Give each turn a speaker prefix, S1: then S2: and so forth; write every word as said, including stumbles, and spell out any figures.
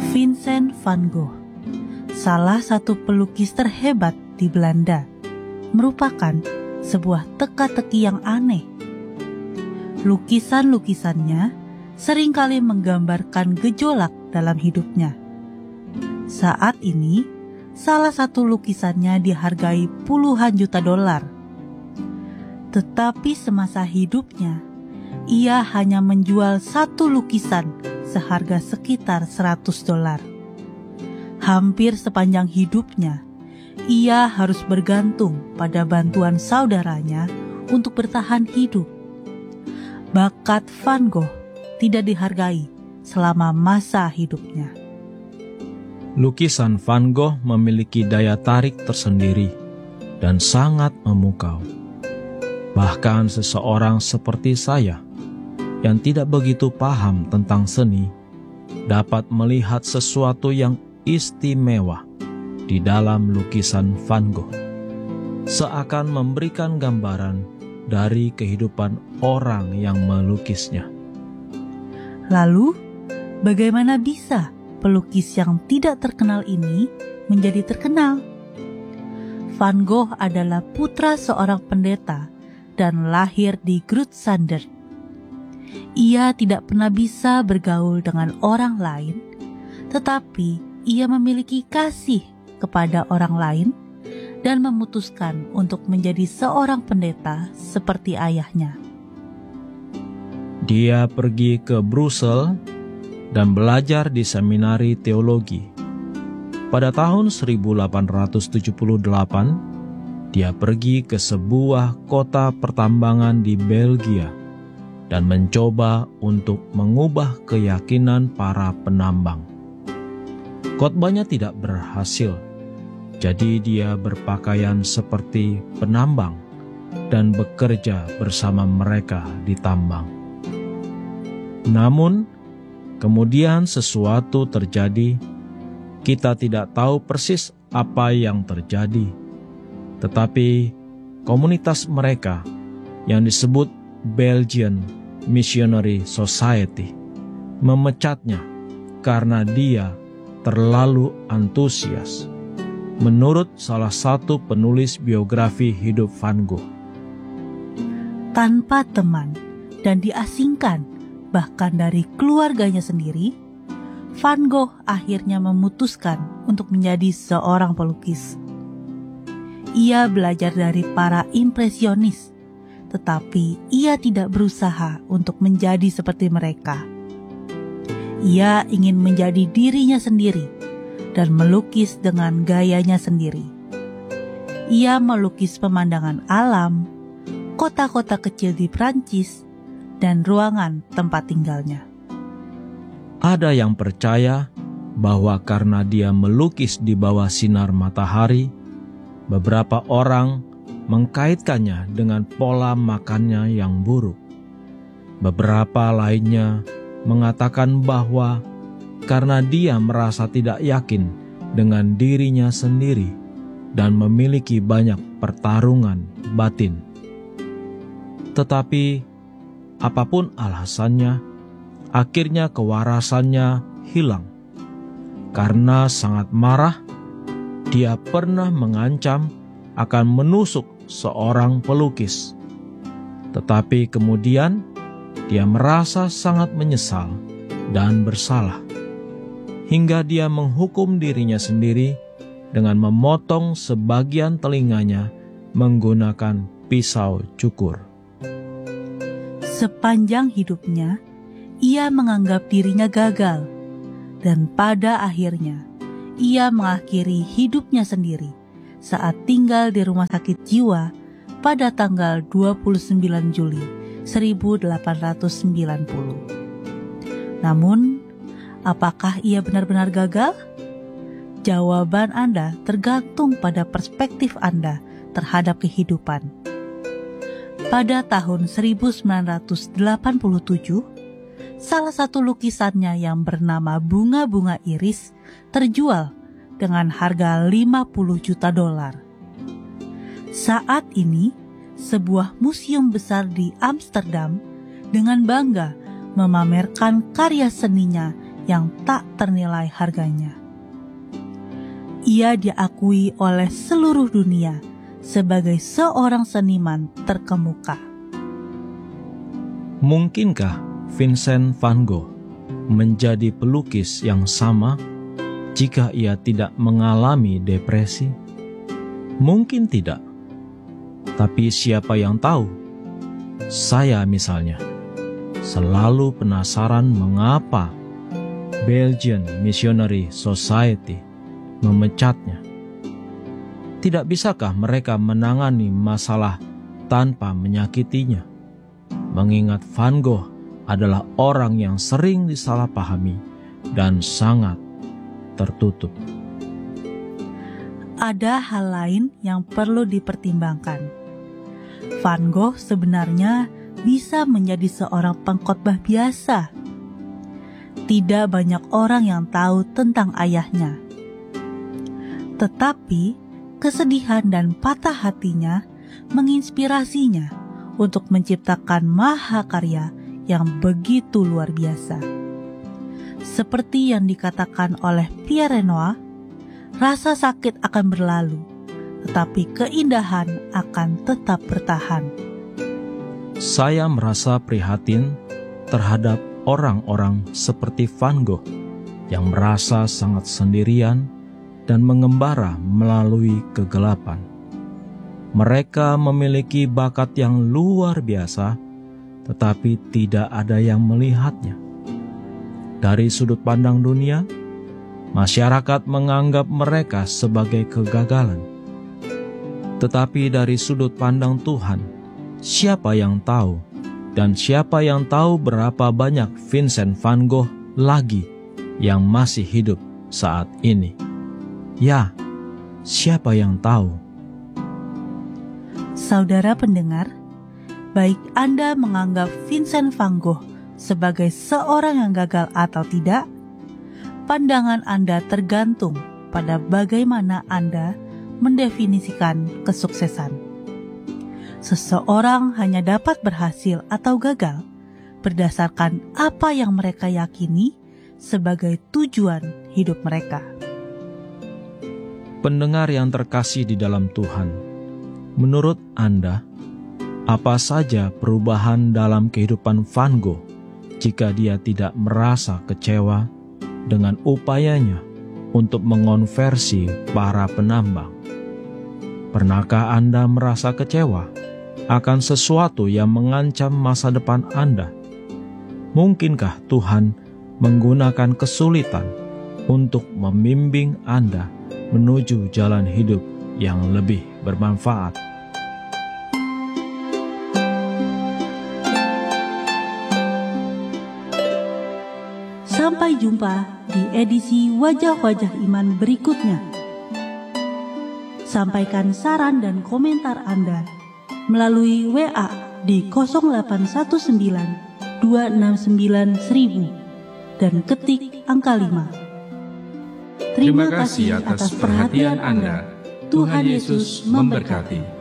S1: Vincent van Gogh, salah satu pelukis terhebat di Belanda, merupakan sebuah teka-teki yang aneh. Lukisan-lukisannya seringkali menggambarkan gejolak dalam hidupnya. Saat ini, salah satu lukisannya dihargai puluhan juta dolar. Tetapi semasa hidupnya, ia hanya menjual satu lukisan seharga sekitar seratus dolar. Hampir sepanjang hidupnya, ia harus bergantung pada bantuan saudaranya untuk bertahan hidup. Bakat Van Gogh tidak dihargai selama masa hidupnya.
S2: Lukisan Van Gogh memiliki daya tarik tersendiri dan sangat memukau. Bahkan seseorang seperti saya yang tidak begitu paham tentang seni dapat melihat sesuatu yang istimewa di dalam lukisan Van Gogh, seakan memberikan gambaran dari kehidupan orang yang melukisnya.
S1: Lalu, bagaimana bisa pelukis yang tidak terkenal ini menjadi terkenal? Van Gogh adalah putra seorang pendeta dan lahir di Groot-Sander. Ia tidak pernah bisa bergaul dengan orang lain, tetapi ia memiliki kasih kepada orang lain dan memutuskan untuk menjadi seorang pendeta seperti ayahnya.
S2: Dia pergi ke Brussel dan belajar di seminari teologi. Pada tahun seribu delapan ratus tujuh puluh delapan, dia pergi ke sebuah kota pertambangan di Belgia dan mencoba untuk mengubah keyakinan para penambang. Khotbahnya tidak berhasil, jadi dia berpakaian seperti penambang dan bekerja bersama mereka di tambang. Namun, kemudian sesuatu terjadi. Kita tidak tahu persis apa yang terjadi, tetapi komunitas mereka yang disebut Belgian Missionary Society memecatnya karena dia terlalu antusias, menurut salah satu penulis biografi hidup Van Gogh.
S1: Tanpa teman dan diasingkan bahkan dari keluarganya sendiri, Van Gogh akhirnya memutuskan untuk menjadi seorang pelukis. Ia belajar dari para impresionis, tetapi ia tidak berusaha untuk menjadi seperti mereka. Ia ingin menjadi dirinya sendiri dan melukis dengan gayanya sendiri. Ia melukis pemandangan alam, kota-kota kecil di Prancis, dan ruangan tempat tinggalnya.
S2: Ada yang percaya bahwa karena dia melukis di bawah sinar matahari, beberapa orang mengkaitkannya dengan pola makannya yang buruk. Beberapa lainnya mengatakan bahwa karena dia merasa tidak yakin dengan dirinya sendiri dan memiliki banyak pertarungan batin. Tetapi apapun alasannya, akhirnya kewarasannya hilang. Karena sangat marah, dia pernah mengancam akan menusuk seorang pelukis. Tetapi kemudian dia merasa sangat menyesal dan bersalah, hingga dia menghukum dirinya sendiri dengan memotong sebagian telinganya menggunakan pisau cukur.
S1: Sepanjang hidupnya, ia menganggap dirinya gagal, dan pada akhirnya ia mengakhiri hidupnya sendiri saat tinggal di rumah sakit jiwa pada tanggal dua puluh sembilan Juli seribu delapan ratus sembilan puluh. Namun, apakah ia benar-benar gagal? Jawaban Anda tergantung pada perspektif Anda terhadap kehidupan. Pada tahun seribu sembilan ratus delapan puluh tujuh, salah satu lukisannya yang bernama Bunga-Bunga Iris terjual dengan harga lima puluh juta dolar. Saat ini, sebuah museum besar di Amsterdam dengan bangga memamerkan karya seninya yang tak ternilai harganya. Ia diakui oleh seluruh dunia sebagai seorang seniman terkemuka.
S2: Mungkinkah Vincent van Gogh menjadi pelukis yang sama jika ia tidak mengalami depresi? Mungkin tidak. Tapi siapa yang tahu? Saya misalnya selalu penasaran mengapa Belgian Missionary Society memecatnya. Tidak bisakah mereka menangani masalah tanpa menyakitinya? Mengingat Van Gogh adalah orang yang sering disalahpahami dan sangat tertutup.
S1: Ada hal lain yang perlu dipertimbangkan. Van Gogh sebenarnya bisa menjadi seorang pengkhotbah biasa. Tidak banyak orang yang tahu tentang ayahnya. Tetapi kesedihan dan patah hatinya menginspirasinya untuk menciptakan mahakarya yang begitu luar biasa. Seperti yang dikatakan oleh Pierre Renoir, rasa sakit akan berlalu, tetapi keindahan akan tetap bertahan.
S2: Saya merasa prihatin terhadap orang-orang seperti Van Gogh yang merasa sangat sendirian dan mengembara melalui kegelapan. Mereka memiliki bakat yang luar biasa, tetapi tidak ada yang melihatnya. Dari sudut pandang dunia, masyarakat menganggap mereka sebagai kegagalan. Tetapi dari sudut pandang Tuhan, siapa yang tahu? Dan siapa yang tahu berapa banyak Vincent van Gogh lagi yang masih hidup saat ini? Ya, siapa yang tahu?
S1: Saudara pendengar, baik Anda menganggap Vincent van Gogh sebagai seorang yang gagal atau tidak, pandangan Anda tergantung pada bagaimana Anda mendefinisikan kesuksesan. Seseorang hanya dapat berhasil atau gagal berdasarkan apa yang mereka yakini sebagai tujuan hidup mereka.
S2: Pendengar yang terkasih di dalam Tuhan, menurut Anda, apa saja perubahan dalam kehidupan Van Gogh jika dia tidak merasa kecewa dengan upayanya untuk mengonversi para penambang? Pernahkah Anda merasa kecewa akan sesuatu yang mengancam masa depan Anda? Mungkinkah Tuhan menggunakan kesulitan untuk membimbing Anda menuju jalan hidup yang lebih bermanfaat?
S1: Sampai jumpa di edisi Wajah-Wajah Iman berikutnya. Sampaikan saran dan komentar Anda melalui W A di nol delapan satu sembilan dua enam sembilan seribu dan ketik angka lima.
S3: Terima kasih atas perhatian Anda. Tuhan Yesus memberkati.